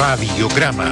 Radiograma.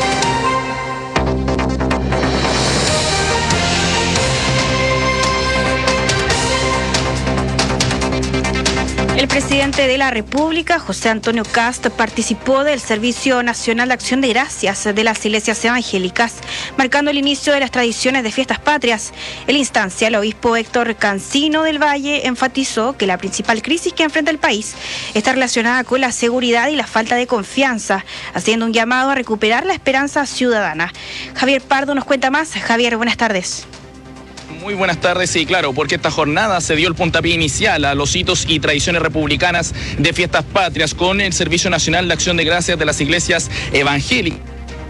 El presidente de la República, José Antonio Kast, participó del Servicio Nacional de Acción de Gracias de las iglesias evangélicas, marcando el inicio de las tradiciones de fiestas patrias. En la instancia, el obispo Héctor Cancino del Valle enfatizó que la principal crisis que enfrenta el país está relacionada con la seguridad y la falta de confianza, haciendo un llamado a recuperar la esperanza ciudadana. Javier Pardo nos cuenta más. Javier, buenas tardes. Muy buenas tardes, sí, claro, porque esta jornada se dio el puntapié inicial a los hitos y tradiciones republicanas de fiestas patrias con el Servicio Nacional de Acción de Gracias de las iglesias evangélicas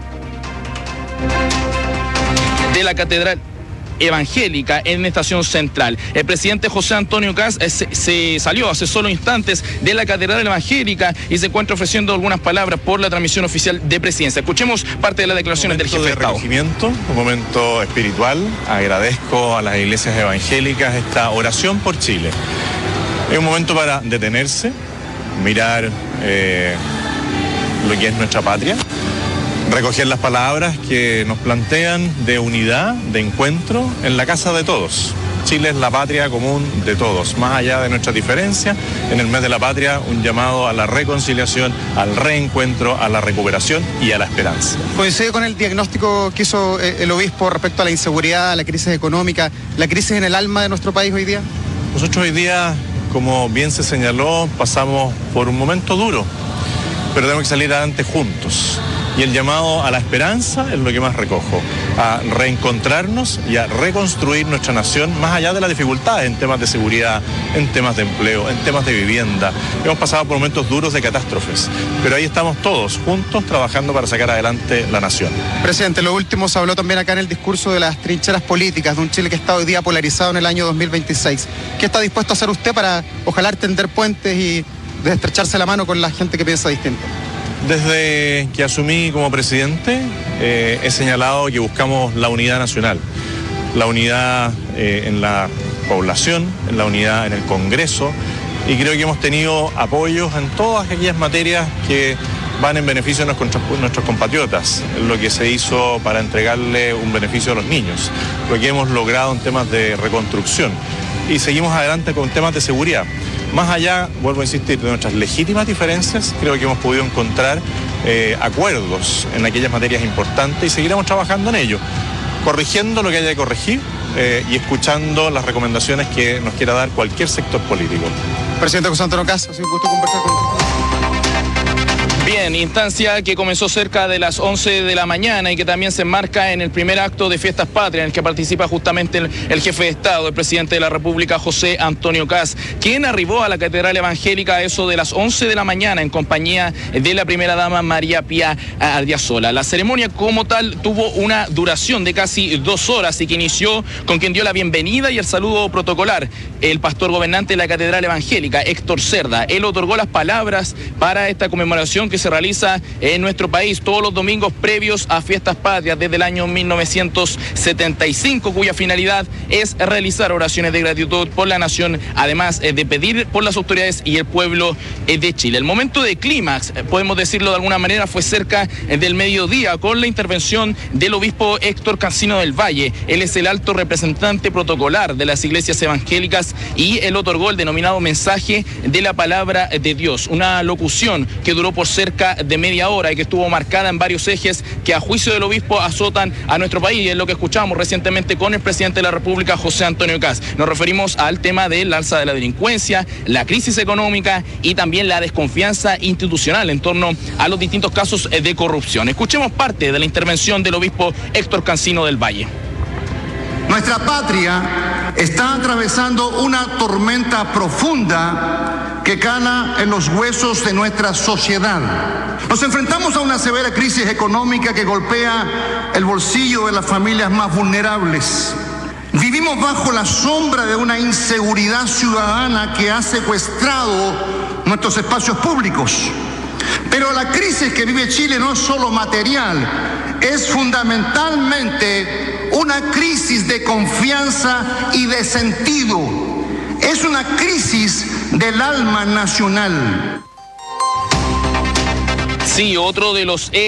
de la Catedral Evangélica en Estación Central. El presidente José Antonio Kast se salió hace solo instantes de la Catedral Evangélica y se encuentra ofreciendo algunas palabras por la transmisión oficial de presidencia. Escuchemos parte de las declaraciones del jefe de Estado. Un momento espiritual. Agradezco a las iglesias evangélicas esta oración por Chile. Es un momento para detenerse, mirar lo que es nuestra patria, recoger las palabras que nos plantean de unidad, de encuentro en la casa de todos. Chile es la patria común de todos, más allá de nuestras diferencias. En el mes de la patria, un llamado a la reconciliación, al reencuentro, a la recuperación y a la esperanza. Coincide con el diagnóstico que hizo el obispo respecto a la inseguridad, a la crisis económica, la crisis en el alma de nuestro país hoy día. Nosotros hoy día, como bien se señaló, pasamos por un momento duro, pero tenemos que salir adelante juntos. Y el llamado a la esperanza es lo que más recojo, a reencontrarnos y a reconstruir nuestra nación más allá de las dificultades en temas de seguridad, en temas de empleo, en temas de vivienda. Hemos pasado por momentos duros de catástrofes, pero ahí estamos todos juntos trabajando para sacar adelante la nación. Presidente, lo último se habló también acá en el discurso de las trincheras políticas, de un Chile que está hoy día polarizado en el año 2026. ¿Qué está dispuesto a hacer usted para ojalá tender puentes y estrecharse la mano con la gente que piensa distinto? Desde que asumí como presidente, he señalado que buscamos la unidad nacional, la unidad en la población, en la unidad en el Congreso, y creo que hemos tenido apoyos en todas aquellas materias que van en beneficio de nuestros compatriotas, lo que se hizo para entregarle un beneficio a los niños, lo que hemos logrado en temas de reconstrucción, y seguimos adelante con temas de seguridad. Más allá, vuelvo a insistir, de nuestras legítimas diferencias, creo que hemos podido encontrar acuerdos en aquellas materias importantes y seguiremos trabajando en ello, corrigiendo lo que haya que corregir y escuchando las recomendaciones que nos quiera dar cualquier sector político. Presidente José Antonio Kast, ha sido un gusto conversar con usted. Bien, instancia que comenzó cerca de las 11 de la mañana y que también se enmarca en el primer acto de Fiestas Patrias en el que participa justamente el jefe de Estado, el presidente de la República, José Antonio Kast, quien arribó a la Catedral Evangélica a eso de las 11 de la mañana en compañía de la primera dama María Pía Ardiasola. La ceremonia como tal tuvo una duración de casi 2 horas y que inició con quien dio la bienvenida y el saludo protocolar, el pastor gobernante de la Catedral Evangélica, Héctor Cerda. Él otorgó las palabras para esta conmemoración que se realiza en nuestro país todos los domingos previos a Fiestas Patrias desde el año 1975, cuya finalidad es realizar oraciones de gratitud por la nación, además de pedir por las autoridades y el pueblo de Chile. El momento de clímax, podemos decirlo de alguna manera, fue cerca del mediodía con la intervención del obispo Héctor Cancino del Valle. Él es el alto representante protocolar de las iglesias evangélicas y él otorgó el denominado mensaje de la palabra de Dios, una locución que duró por cerca de media hora y que estuvo marcada en varios ejes que a juicio del obispo azotan a nuestro país, y es lo que escuchamos recientemente con el presidente de la República, José Antonio Kast. Nos referimos al tema del alza de la delincuencia, la crisis económica y también la desconfianza institucional en torno a los distintos casos de corrupción. Escuchemos parte de la intervención del obispo Héctor Cancino del Valle. Nuestra patria está atravesando una tormenta profunda que cala en los huesos de nuestra sociedad. Nos enfrentamos a una severa crisis económica que golpea el bolsillo de las familias más vulnerables. Vivimos bajo la sombra de una inseguridad ciudadana que ha secuestrado nuestros espacios públicos. Pero la crisis que vive Chile no es solo material, es fundamentalmente una crisis de confianza y de sentido. Es una crisis del alma nacional. Sí, otro de los